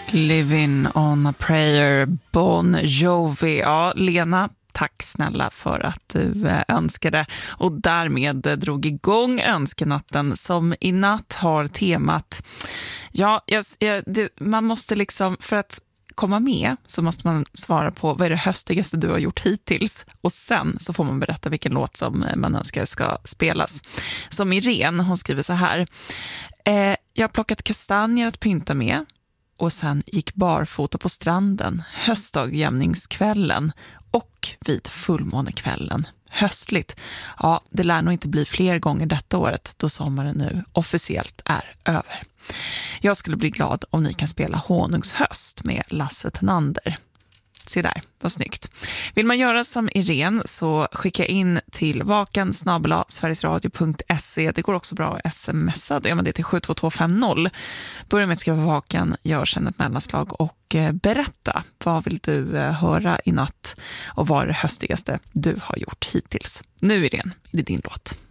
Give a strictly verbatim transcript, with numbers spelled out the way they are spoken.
Living on a prayer, Bon Jovi. Ja, Lena, tack snälla för att du önskade och därmed drog igång önskenatten som i natt har temat. Ja, jag, jag, det, man måste liksom, för att komma med så måste man svara på vad är det höstigaste du har gjort hittills, och sen så får man berätta vilken låt som man önskar ska spelas. Som Irene, hon skriver så här: eh, jag har plockat kastanjer att pynta med och sen gick barfota på stranden höstdagjämningskvällen och vid fullmånekvällen. Höstligt. Ja, det lär nog inte bli fler gånger detta året då sommaren nu officiellt är över. Jag skulle bli glad om ni kan spela Honungshöst med Lasse Tenander. Se där, vad snyggt. Vill man göra som Irene så skicka in till vakan snabel-a sverigesradio punkt se. Det går också bra att smsa. Då gör man det till sju två två fem noll. Börja med att skriva vakan, gör sen ett mellanslag och berätta. Vad vill du höra i natt och vad är det höstigaste du har gjort hittills? Nu Irene, är det din låt.